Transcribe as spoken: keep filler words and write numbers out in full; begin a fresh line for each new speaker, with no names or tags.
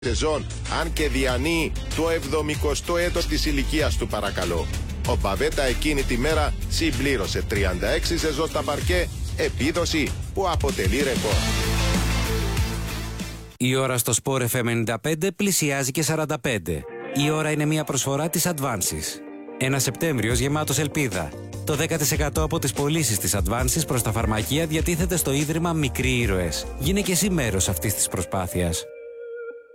σεζόν, αν και διανύει το εβδομηκοστό έτος της ηλικίας του, παρακαλώ. Ο Παβέτα εκείνη τη μέρα συμπλήρωσε τριάντα έξι σεζόν στα παρκέ, επίδοση που αποτελεί ρεκόρ.
Η ώρα στο Sport εφ εμ ενενήντα πέντε πλησιάζει και σαράντα πέντε. Η ώρα είναι μια προσφορά της Advances. Ένα Σεπτέμβριος γεμάτος ελπίδα. Το δέκα τοις εκατό από τις πωλήσεις της Advances προς τα φαρμακεία διατίθεται στο Ίδρυμα Μικροί Ήρωες. Γίνε και εσύ μέρος αυτής της προσπάθειας.